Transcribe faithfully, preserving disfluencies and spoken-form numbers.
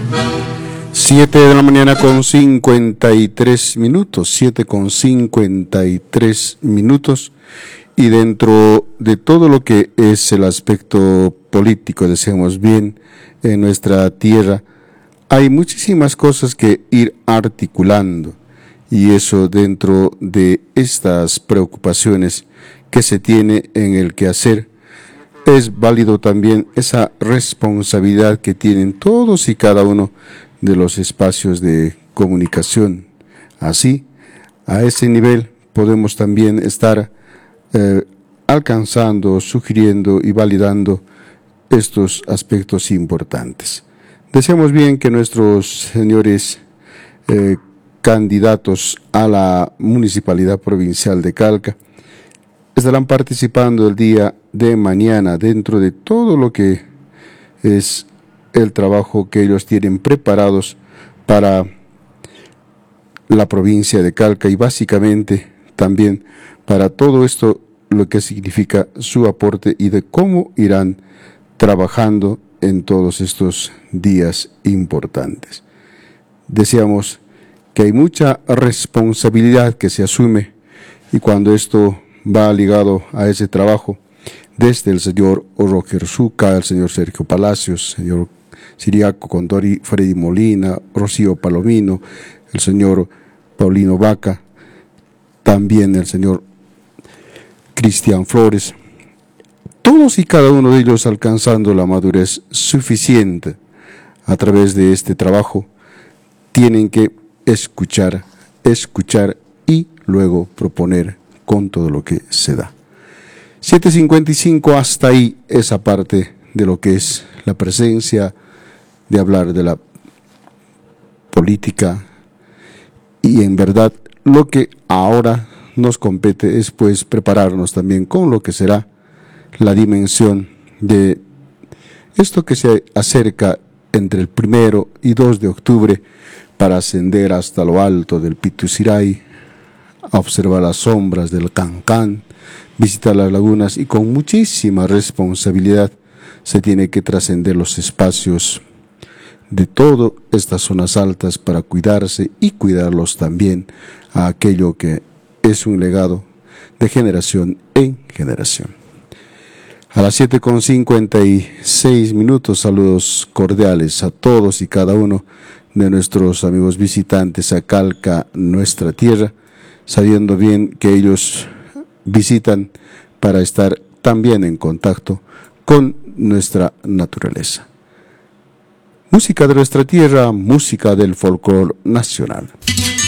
Siete de la mañana con cincuenta y tres minutos, siete con cincuenta y tres minutos, y dentro de todo lo que es el aspecto político, decíamos bien, en nuestra tierra, hay muchísimas cosas que ir articulando, y eso dentro de estas preocupaciones que se tiene en el quehacer, es válido también esa responsabilidad que tienen todos y cada uno de los espacios de comunicación. Así, a ese nivel podemos también estar eh, alcanzando, sugiriendo y validando estos aspectos importantes. Deseamos bien que nuestros señores eh, candidatos a la Municipalidad Provincial de Calca estarán participando el día de mañana dentro de todo lo que es el trabajo que ellos tienen preparados para la provincia de Calca y básicamente también para todo esto lo que significa su aporte y de cómo irán trabajando en todos estos días importantes. Decíamos que hay mucha responsabilidad que se asume y cuando esto va ligado a ese trabajo, desde el señor Roger Zucca, el señor Sergio Palacios, el señor Siriaco Condori, Freddy Molina, Rocío Palomino, el señor Paulino Vaca, también el señor Cristian Flores, todos y cada uno de ellos alcanzando la madurez suficiente a través de este trabajo, tienen que escuchar, escuchar y luego proponer con todo lo que se da. siete cincuenta y cinco, hasta ahí esa parte de lo que es la presencia, de hablar de la política, y en verdad lo que ahora nos compete es pues prepararnos también con lo que será la dimensión de esto que se acerca entre el primero y dos de octubre para ascender hasta lo alto del Pituciray, a observar las sombras del Cancán, visitar las lagunas y con muchísima responsabilidad se tiene que trascender los espacios de todas estas zonas altas para cuidarse y cuidarlos también a aquello que es un legado de generación en generación. A las siete con cincuenta y seis minutos, saludos cordiales a todos y cada uno de nuestros amigos visitantes a Calca, nuestra tierra, sabiendo bien que ellos visitan para estar también en contacto con nuestra naturaleza. Música de nuestra tierra, música del folclore nacional.